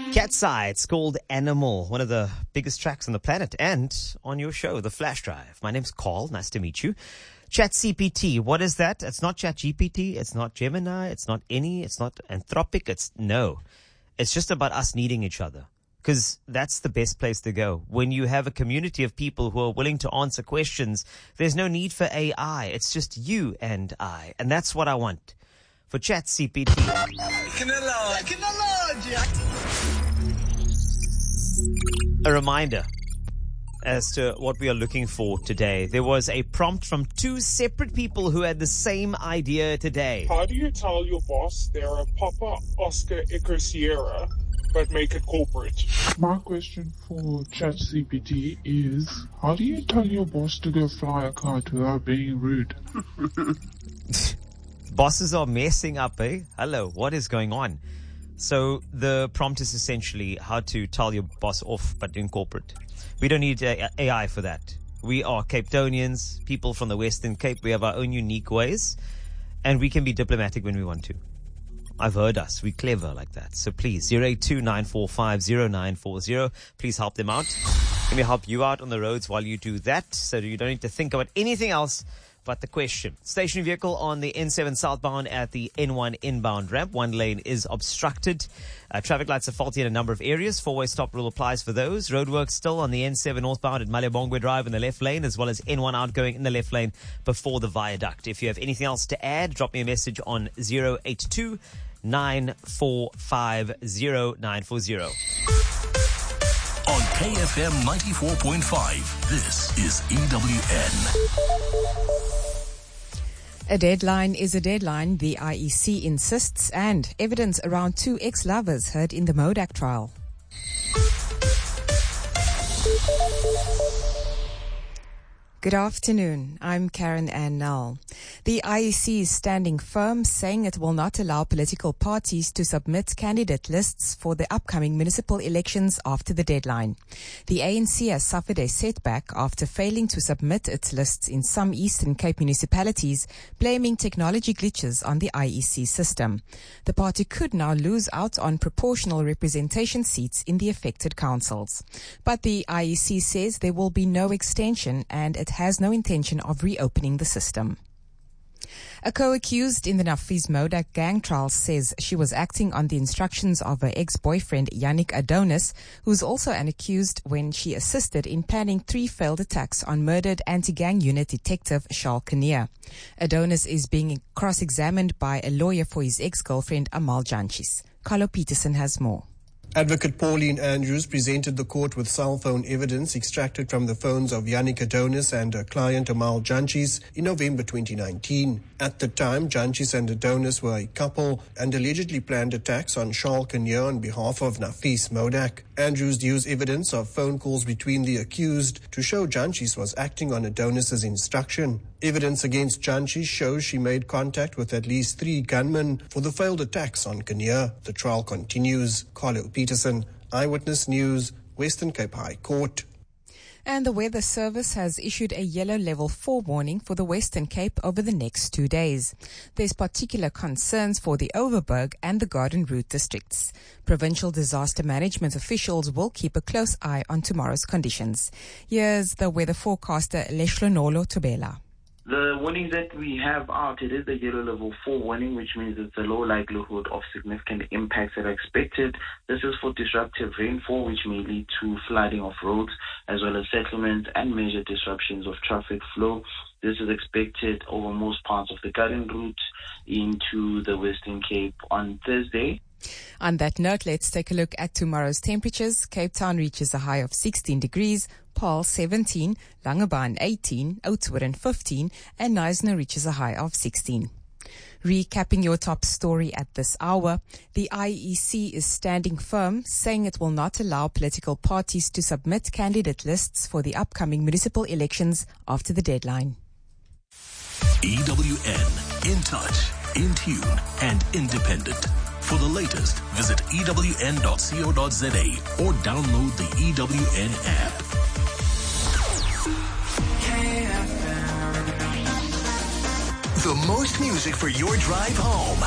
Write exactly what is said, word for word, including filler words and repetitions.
Cat's Eye, it's called Animal, one of the biggest tracks on the planet, and on your show, The Flash Drive. My name's Carl, nice to meet you. ChatGPT, what is that? It's not ChatGPT, it's not Gemini, it's not any, it's not Anthropic, it's no. It's just about us needing each other, because that's the best place to go. When you have a community of people who are willing to answer questions, there's no need for A I, it's just you and I, and that's what I want for ChatGPT. A reminder as to what we are looking for today. There was a prompt from two separate people who had the same idea today. How do you tell your boss they're a Papa Oscar Echo Sierra, but make it corporate? My question for ChatGPT is, how do you tell your boss to go fly a kite without being rude? Bosses are messing up, eh? Hello, what is going on? So the prompt is essentially how to tell your boss off, but in corporate. We don't need A I for that. We are Cape Townians, people from the Western Cape. We have our own unique ways, and we can be diplomatic when we want to. I've heard us. We're clever like that. So please, zero eight two nine four five zero nine four zero. Please help them out. Let me help you out on the roads while you do that, so you don't need to think about anything else but the question. Stationary vehicle on the N seven southbound at the N one inbound ramp. One lane is obstructed. Uh, traffic lights are faulty in a number of areas. Four-way stop rule applies for those. Roadwork still on the N seven northbound at Malebongwe Drive in the left lane, as well as N one outgoing in the left lane before the viaduct. If you have anything else to add, drop me a message on zero eight two nine four five zero nine four zero. On K F M ninety-four point five, this is E W N. A deadline is a deadline, the I E C insists, and evidence around two ex-lovers heard in the Modak trial. Good afternoon. I'm Karen Ann Null. The I E C is standing firm, saying it will not allow political parties to submit candidate lists for the upcoming municipal elections after the deadline. The A N C has suffered a setback after failing to submit its lists in some Eastern Cape municipalities, blaming technology glitches on the I E C system. The party could now lose out on proportional representation seats in the affected councils. But the I E C says there will be no extension, and it has no intention of reopening the system. A co-accused in the Nafis Modak gang trial says she was acting on the instructions of her ex-boyfriend Yannick Adonis, who's also an accused, when she assisted in planning three failed attacks on murdered anti-gang unit detective Charles Kinnear. Adonis is being cross-examined by a lawyer for his ex-girlfriend Amal Janchis. Carlo Peterson has more. Advocate Pauline Andrews presented the court with cell phone evidence extracted from the phones of Yannick Adonis and her client Amal Janchis in November twenty nineteen. At the time, Janchis and Adonis were a couple and allegedly planned attacks on Charles Kinnear on behalf of Nafis Modak. Andrews used evidence of phone calls between the accused to show Janchis was acting on Adonis's instruction. Evidence against Janchis shows she made contact with at least three gunmen for the failed attacks on Kinnear. The trial continues. Carlo Peterson, Eyewitness News, Western Cape High Court. And the Weather Service has issued a yellow level four warning for the Western Cape over the next two days. There's particular concerns for the Overberg and the Garden Route districts. Provincial disaster management officials will keep a close eye on tomorrow's conditions. Here's the weather forecaster Leshlonolo Tobela. The warning that we have out, it is a yellow level four warning, which means it's a low likelihood of significant impacts that are expected. This is for disruptive rainfall, which may lead to flooding of roads, as well as settlements and major disruptions of traffic flow. This is expected over most parts of the Garden Route into the Western Cape on Thursday. On that note, let's take a look at tomorrow's temperatures. Cape Town reaches a high of sixteen degrees, Paarl seventeen, Langebaan eighteen, Oudtshoorn fifteen, and Knysna reaches a high of sixteen. Recapping your top story at this hour, the I E C is standing firm, saying it will not allow political parties to submit candidate lists for the upcoming municipal elections after the deadline. E W N, in touch, in tune, and independent. For the latest, visit E W N dot co dot za or download the E W N app. The most music for your drive home.